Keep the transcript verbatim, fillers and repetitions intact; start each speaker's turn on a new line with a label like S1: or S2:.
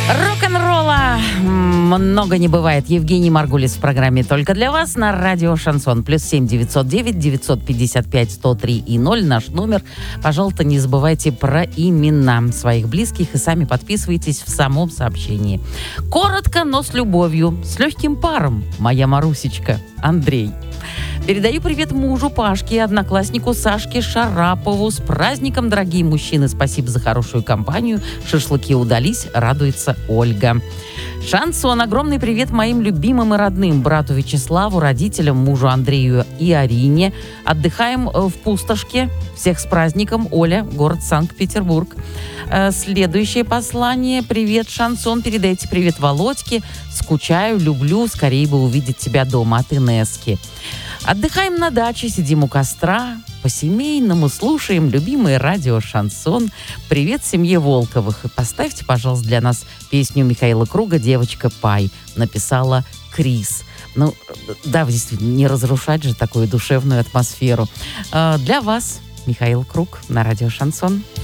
S1: Рок-н-ролла много не бывает. Евгений Маргулис в программе «Только для вас» на радио «Шансон». Плюс семь девятьсот девять девятьсот пятьдесят пять сто три и ноль наш номер. Пожалуйста, не забывайте про имена своих близких и сами подписывайтесь в самом сообщении. Коротко, но с любовью, с легким паром. Моя Марусечка, Андрей. Передаю привет мужу Пашке и однокласснику Сашке Шарапову. С праздником, дорогие мужчины. Спасибо за хорошую компанию. Шашлыки удались, радуется Ольга. Шансон. Огромный привет моим любимым и родным. Брату Вячеславу, родителям, мужу Андрею и Арине. Отдыхаем в Пустошке. Всех с праздником. Оля, город Санкт-Петербург. Следующее послание. Привет, Шансон. Передайте привет Володьке. Скучаю, люблю. Скорее бы увидеть тебя дома. От Инески. Отдыхаем на даче, сидим у костра, по-семейному слушаем любимое радио «Шансон». Привет семье Волковых. И поставьте, пожалуйста, для нас песню Михаила Круга «Девочка Пай». Написала Крис. Ну, да, действительно, не разрушать же такую душевную атмосферу. Для вас Михаил Круг на радио «Шансон».